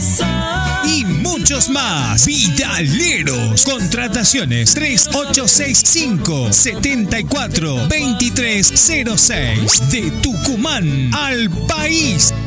y muchos más. Vidaleros. Contrataciones 3865-742306. De Tucumán al país.